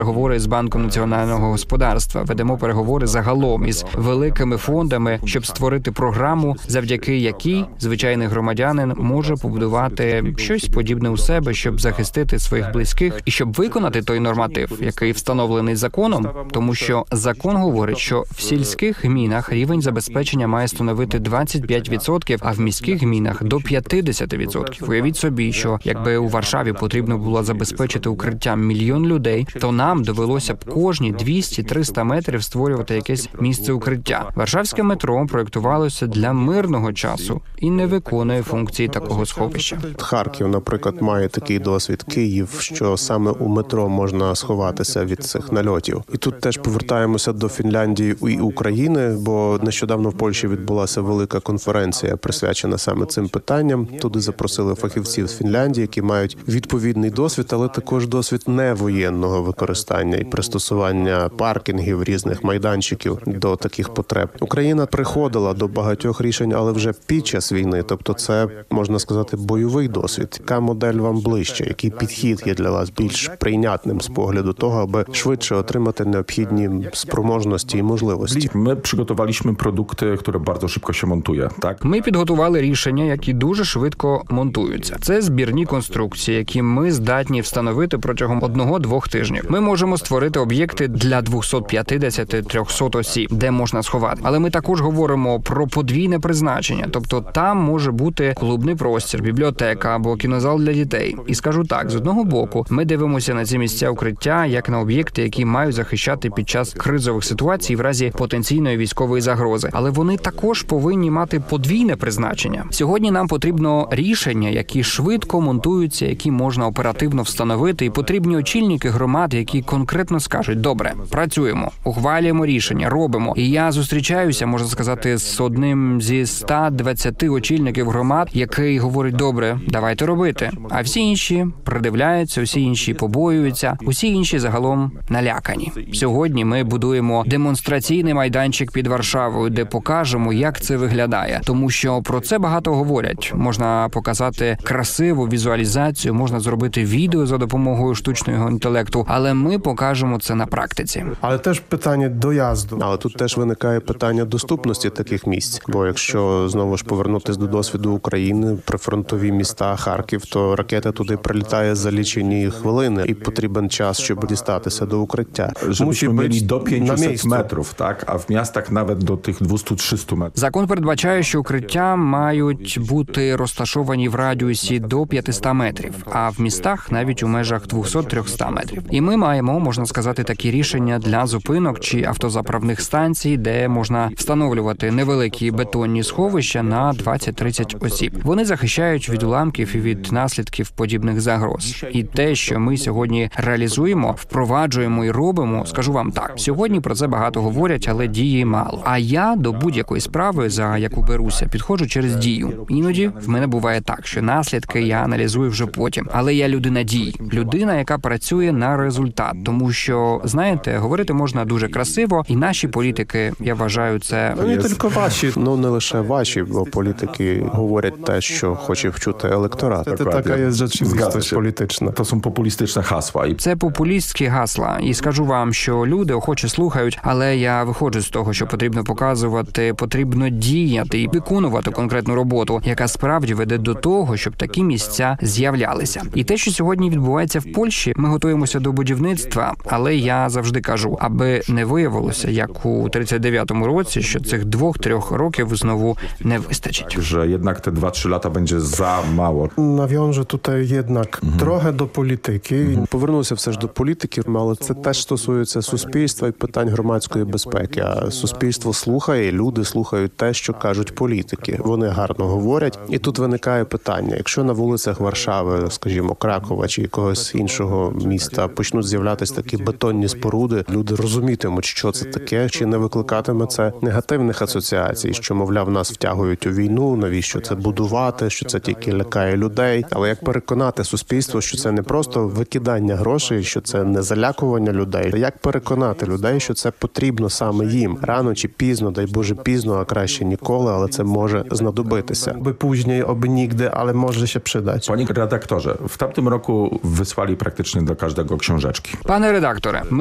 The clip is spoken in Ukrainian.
переговори з Банком національного господарства, ведемо переговори загалом із великими фондами, щоб створити програму, завдяки якій звичайний громадянин може побудувати щось подібне у себе, щоб захистити своїх близьких і щоб виконати той норматив, який встановлений законом, тому що закон говорить, що в сільських гмінах рівень забезпечення має становити 25%, а в міських гмінах до 50%. Уявіть собі, що якби у Варшаві потрібно було забезпечити укриттям мільйон людей, то нам довелося б кожні 200-300 метрів створювати якесь місце укриття. Варшавське метро проєктувалося для мирного часу і не виконує функції такого сховища. Харків, наприклад, має такий досвід, Київ, що саме у метро можна сховатися від цих нальотів. І тут теж повертаємося до Фінляндії і України, бо нещодавно в Польщі відбулася велика конференція, присвячена саме цим питанням. Туди запросили фахівців з Фінляндії, які мають відповідний досвід, але також досвід невоєнного використання і пристосування паркінгів, різних майданчиків до таких потреб. Україна приходила до багатьох рішень, але вже під час війни. Тобто це, можна сказати, бойовий досвід. Яка модель вам ближче? Який підхід є для вас більш прийнятним з погляду того, аби швидше отримати необхідні спроможності і можливості? Ми przygotowaliśmy продукти, які дуже швидко się montuje, так? Ми підготували рішення, які дуже швидко монтуються. Це збірні конструкції, які ми здатні встановити протягом 1-2 тижнів. Ми можемо створити об'єкти для 250-300 осіб, де можна сховати. Але ми також говоримо про подвійне призначення. Тобто там може бути клубний простір, бібліотека або кінозал для дітей. І скажу так, з одного боку, ми дивимося на ці місця укриття як на об'єкти, які мають захищати під час кризових ситуацій в разі потенційної військової загрози. Але вони також повинні мати подвійне призначення. Сьогодні нам потрібно рішення, які швидко монтуються, які можна оперативно встановити, і потрібні очільники громад, які конкретно скажуть: добре, працюємо, ухвалюємо рішення, робимо. І я зустрічаюся, можна сказати, з одним зі 120 очільників громад, який говорить: добре, давайте робити. А всі інші придивляються, всі інші побоюються, усі інші загалом налякані. Сьогодні ми будуємо демонстраційний майданчик під Варшавою, де покажемо, як це виглядає. Тому що про це багато говорять. Можна показати красиву візуалізацію, можна зробити відео за допомогою штучного інтелекту, але ми покажемо це на практиці. Але теж питання доїзду. Але тут теж виникає питання доступності таких місць. Бо якщо знову ж повернутися до досвіду України, прифронтові міста, Харків, то ракета туди прилітає за лічені хвилини, і потрібен час, щоб дістатися до укриття. Żebyśmy mieli do 500 metrów, tak? A w miastach nawet do tych 200-300 metrów. Закон передбачає, що укриття мають бути розташовані в радіусі до 500 метрів, а в містах навіть у межах 200-300 метрів. І ми маємо, можна сказати, такі рішення для зупинок чи автозаправних станцій, де можна встановлювати невеликі бетонні сховища на 20-30 осіб. Вони захищають від уламків і від наслідків подібних загроз. І те, що ми сьогодні реалізуємо, впроваджуємо і робимо, скажу вам так, сьогодні про це багато говорять, але дії мало. А я до будь-якої справи, за яку беруся, підходжу через дію. Іноді в мене буває так, що наслідки я аналізую вже потім. Але я людина дій. Людина, яка працює на результат. Тому що, знаєте, говорити можна дуже красиво, і наші політики, я вважаю, це... Не тільки ваші. Не лише ваші, бо політики говорять те, що хоче вчути електорат. Це така є rzeczywistość політична. To są populistyczne hasła. I Це популістські гасла. І скажу вам, що люди охоче слухають, але я виходжу з того, що потрібно показувати, потрібно діяти і виконувати конкретну роботу, яка справді веде до того, щоб такі місця з'являлися. І те, що сьогодні відбувається в Польщі, ми готуємося до будівництва, але я завжди кажу, аби не виявилося, як у 39-му році, що цих 2-3 років знову не вистачить. że jednak te 2-3 lata będzie za mało. Nawiążę tutaj jednak trochę do polityki. Повернуся все ж до політиків, але це теж стосується суспільства і питань громадської безпеки. А суспільство слухає, люди слухають те, що кажуть політики. Вони гарно говорять. І тут виникає питання. Якщо на вулицях Варшави, скажімо, Кракова чи якогось іншого міста почнуть з'являтися такі бетонні споруди, люди розумітимуть, що це таке, чи не викликатиме це негативних асоціацій, що, мовляв, нас втягують у війну, навіщо це будувати, що це тільки лякає людей. Але як переконати суспільство, що це не просто викидання грошей, що це не залякування людей, як переконати людей, що це потрібно саме їм? Рано чи пізно, дай Боже пізно, а краще ніколи, але це може знадобитися. By później, oby nigdy, ale może się przydać. Panie redaktorze, w tamtym roku wysłali praktycznie do każdego książeczki. Пане редакторе,